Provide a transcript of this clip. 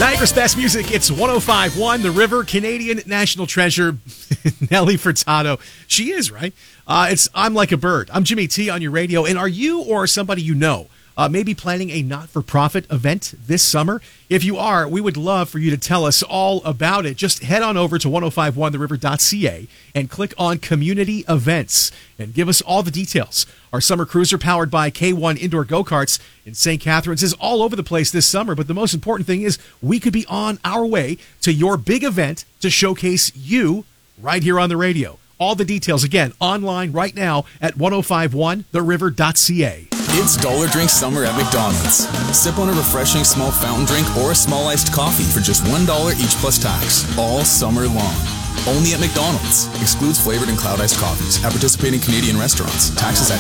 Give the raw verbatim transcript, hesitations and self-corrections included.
Niagara's best music, it's one oh five point one The River, Canadian national treasure, Nelly Furtado. She is, right? Uh, it's I'm Like a Bird. I'm Jimmy T on your radio. And are you or somebody you know uh, maybe planning a not-for-profit event this summer? If you are, we would love for you to tell us all about it. Just head on over to ten fifty-one the river dot c a and click on Community Events and give us all the details. Our summer cruiser, powered by K one Indoor Go-Karts in Saint Catharines, is all over the place this summer. But the most important thing is we could be on our way to your big event to showcase you right here on the radio. All the details, again, online right now at ten fifty-one the river dot c a. It's Dollar Drink Summer at McDonald's. Sip on a refreshing small fountain drink or a small iced coffee for just one dollar each plus tax, all summer long. Only at McDonald's. Excludes flavored and cloud iced coffees at participating Canadian restaurants. Taxes at